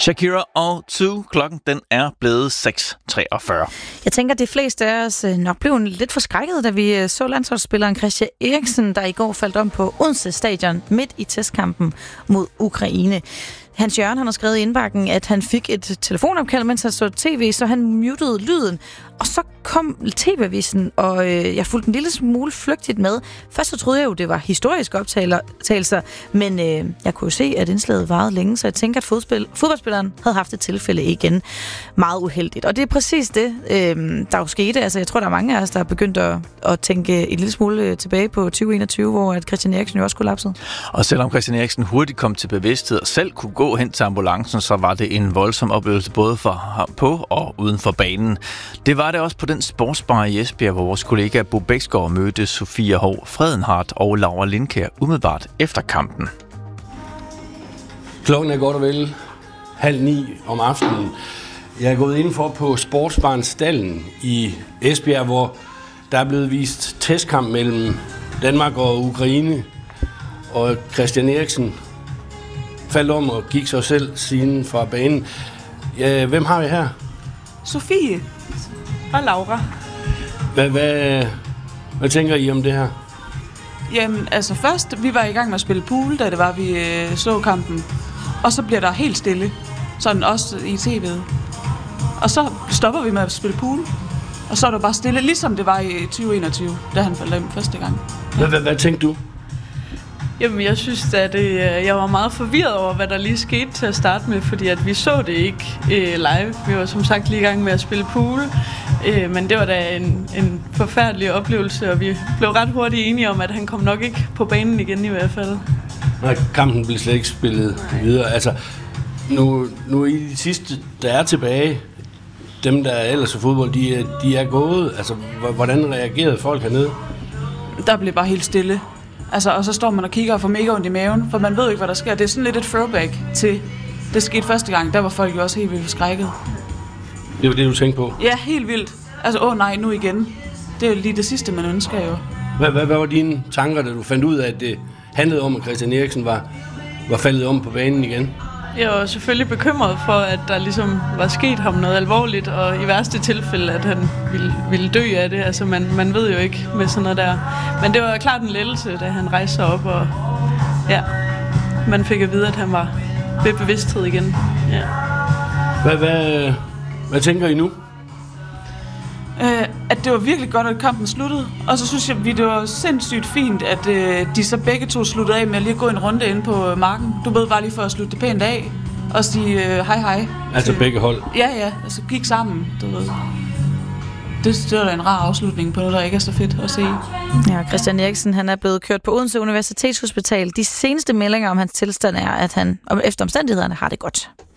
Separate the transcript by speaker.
Speaker 1: Shakira og Two. Klokken den er blevet 6:43.
Speaker 2: Jeg tænker, at de fleste af os nok blev lidt forskrækket, da vi så landsholdsspilleren Christian Eriksen, der i går faldt om på Odense Stadion midt i testkampen mod Ukraine. Hans Jørgen, han har skrevet i indbakken, at han fik et telefonopkald, mens han så tv, så han mutede lyden. Og så kom tv-avisen, og jeg fulgte en lille smule flygtigt med. Først så troede jeg jo, det var historiske optagelser, men jeg kunne jo se, at indslaget varede længe, så jeg tænker, at fodboldspilleren havde haft et tilfælde igen. Meget uheldigt. Og det er præcis det, der jo skete. Altså, jeg tror, der er mange af os, der er begyndt at tænke en lille smule tilbage på 2021, hvor at Christian Eriksen jo også kollapsede.
Speaker 1: Og selvom Christian Eriksen hurtigt kom til bevidsthed og selv kunne gå hen til ambulancen, så var det en voldsom oplevelse både for ham på og uden for banen. Det var det også på den sportsbar i Esbjerg, hvor vores kollega Bo Bæksgaard mødte Sofia Hov Fredenhardt og Laura Lindkjær umiddelbart efter kampen.
Speaker 3: Klokken er godt og vel 8:30 om aftenen. Jeg er gået indenfor på sportsbaren Stallen i Esbjerg, hvor der er blevet vist testkamp mellem Danmark og Ukraine. Og Christian Eriksen faldt om og gik sig selv siden fra banen. Ja, hvem har vi her?
Speaker 4: Sofie og Laura.
Speaker 3: Hvad tænker I om det her?
Speaker 4: Jamen, altså først, vi var i gang med at spille pool, da det var, vi så kampen. Og så bliver der helt stille. Sådan også i tv'et. Og så stopper vi med at spille pool. Og så er der bare stille, ligesom det var i 2021, da han faldt hjem første gang.
Speaker 3: Ja. Hvad tænkte du?
Speaker 5: Jamen, jeg synes, at jeg var meget forvirret over, hvad der lige skete til at starte med, fordi at vi så det ikke live. Vi var som sagt lige i gang med at spille pool, men det var da en forfærdelig oplevelse, og vi blev ret hurtigt enige om, at han kom nok ikke på banen igen i hvert fald.
Speaker 3: Nej, kampen blev slet ikke spillet videre. Altså, nu i de sidste, der er tilbage, dem, der er ellers i fodbold, de er gået. Altså, hvordan reagerede folk hernede?
Speaker 4: Der blev bare helt stille. Altså, og så står man og kigger og får mega ondt i maven, for man ved ikke, hvad der sker. Det er sådan lidt et throwback til, det skete første gang. Der var folk jo også helt vildt forskrækket.
Speaker 3: Det var det, du tænkte på?
Speaker 4: Ja, helt vildt. Altså, nej, nu igen. Det er jo lige det sidste, man ønsker jo.
Speaker 3: Hvad var dine tanker, da du fandt ud af, at det handlede om, at Christian Eriksen var faldet om på banen igen?
Speaker 5: Jeg var selvfølgelig bekymret for, at der ligesom var sket ham noget alvorligt, og i værste tilfælde, at han ville dø af det. Altså, man ved jo ikke med sådan noget der. Men det var klart en lettelse, da han rejste sig op, og ja, man fik at vide, at han var ved bevidsthed igen. Ja.
Speaker 3: Hvad tænker I nu?
Speaker 4: At det var virkelig godt, at kampen sluttede. Og så synes jeg, at det var sindssygt fint, at de så begge to sluttede af med at lige gå en runde ind på marken. Du ved, bare lige for at slutte det pænt af og sige hej.
Speaker 3: Altså begge hold?
Speaker 4: Ja, altså gik sammen, du ved. Det var da en rar afslutning på noget, der ikke er så fedt at se.
Speaker 2: Ja, Christian Eriksen, han er blevet kørt på Odense Universitetshospital. De seneste meldinger om hans tilstand er, at han efter omstændighederne har det godt.